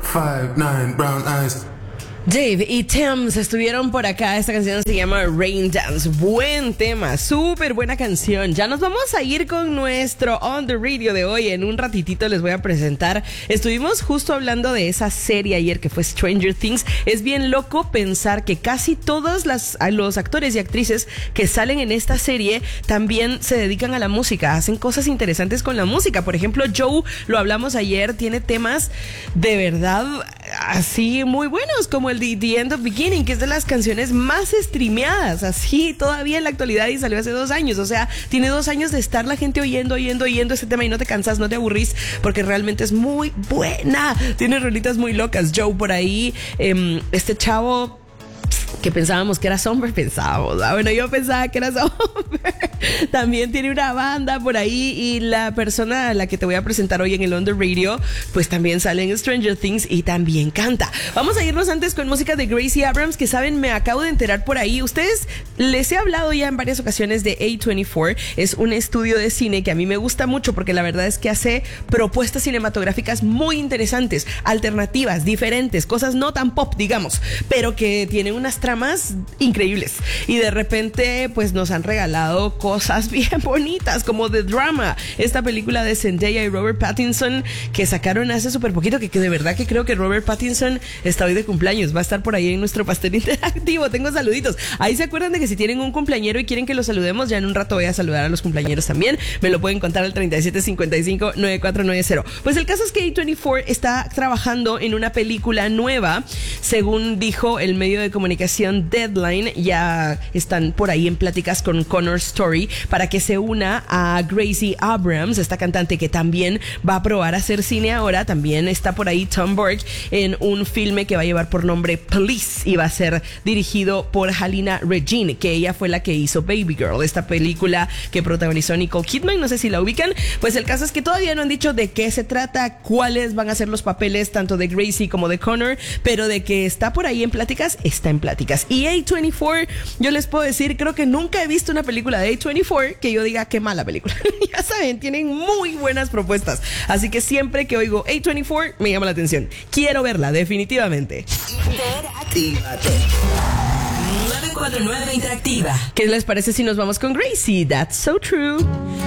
5'9", brown eyes. Dave y Thames estuvieron por acá. Esta canción se llama Rain Dance. Buen tema, súper buena canción. Ya nos vamos a ir con nuestro On The Radio de hoy. En un ratitito les voy a presentar. Estuvimos justo hablando de esa serie ayer que fue Stranger Things. Es bien loco pensar que casi todos los actores y actrices que salen en esta serie también se dedican a la música. Hacen cosas interesantes con la música. Por ejemplo, Joe, lo hablamos ayer, tiene temas de verdad así muy buenos, como el The End of Beginning, que es de las canciones más streameadas, así todavía en la actualidad, y salió hace 2 años. O sea, tiene 2 años de estar la gente oyendo ese tema y no te cansas, no te aburrís, porque realmente es muy buena. Tiene rolitas muy locas. Joe por ahí, este chavo que pensábamos que era Somber, bueno, yo pensaba que era Somber. También tiene una banda por ahí, y la persona a la que te voy a presentar hoy en el On The Radio, pues también sale en Stranger Things y también canta. Vamos a irnos antes con música de Gracie Abrams, que saben, me acabo de enterar por ahí. Ustedes, les he hablado ya en varias ocasiones de A24. Es un estudio de cine que a mí me gusta mucho, porque la verdad es que hace propuestas cinematográficas muy interesantes, alternativas, diferentes, cosas no tan pop, digamos, pero que tienen unas tramas increíbles. Y de repente pues nos han regalado cosas bien bonitas, como The Drama, esta película de Zendaya y Robert Pattinson que sacaron hace súper poquito, que de verdad que creo que Robert Pattinson está hoy de cumpleaños, va a estar por ahí en nuestro pastel interactivo. Tengo saluditos, ahí se acuerdan de que si tienen un cumpleañero y quieren que lo saludemos, ya en un rato voy a saludar a los cumpleañeros también. Me lo pueden contar al 3755-9490. Pues el caso es que A24 está trabajando en una película nueva, según dijo el medio de comunicación Deadline. Ya están por ahí en pláticas con Connor Story para que se una a Gracie Abrams, esta cantante que también va a probar a hacer cine ahora. También está por ahí Tom Burke en un filme que va a llevar por nombre Police y va a ser dirigido por Halina Regine, que ella fue la que hizo Baby Girl, esta película que protagonizó Nicole Kidman. No sé si la ubican. Pues el caso es que todavía no han dicho de qué se trata, cuáles van a ser los papeles tanto de Gracie como de Connor, pero de que está por ahí en pláticas, está en pláticas. Y A24, yo les puedo decir, creo que nunca he visto una película de A24 que yo diga qué mala película. Ya saben, tienen muy buenas propuestas, así que siempre que oigo A24 me llama la atención, quiero verla definitivamente. Interactívate. 949 Interactiva. ¿Qué les parece si nos vamos con Gracie? That's so true.